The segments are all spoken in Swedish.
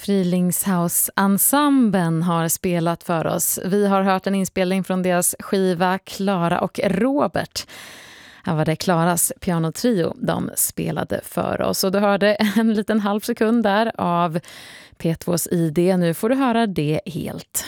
Frilingshouse-ensemblen har spelat för oss. Vi har hört en inspelning från deras skiva Klara och Robert. Här var det Klaras pianotrio de spelade för oss. Och du hörde en liten halv sekund där av P2s ID. Nu får du höra det helt.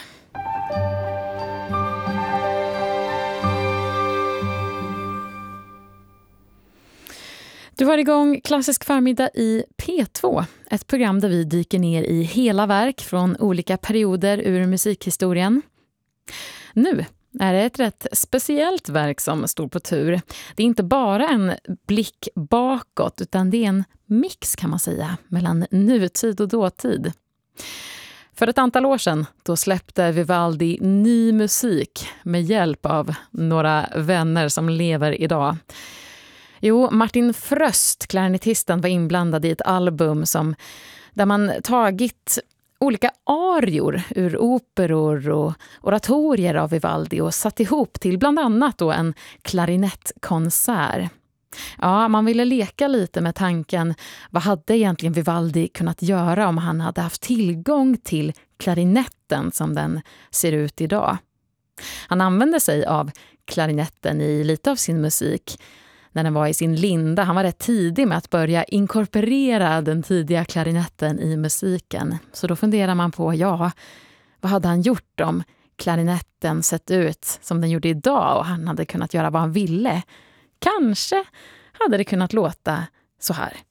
Du har igång Klassisk förmiddag i P2, ett program där vi dyker ner i hela verk från olika perioder ur musikhistorien. Nu är det ett rätt speciellt verk som står på tur. Det är inte bara en blick bakåt utan det är en mix kan man säga mellan nutid och dåtid. För ett antal år sedan då släppte Vivaldi ny musik med hjälp av några vänner som lever idag. Jo, Martin Fröst, klarinettisten, var inblandad i ett album där man tagit olika arior ur operor och oratorier av Vivaldi och satt ihop till bland annat då en klarinettkonsert. Ja, man ville leka lite med tanken, vad hade egentligen Vivaldi kunnat göra om han hade haft tillgång till klarinetten som den ser ut idag? Han använde sig av klarinetten i lite av sin musik när den var i sin linda. Han var rätt tidig med att börja inkorporera den tidiga klarinetten i musiken. Så då funderar man på, vad hade han gjort om klarinetten sett ut som den gjorde idag och han hade kunnat göra vad han ville? Kanske hade det kunnat låta så här.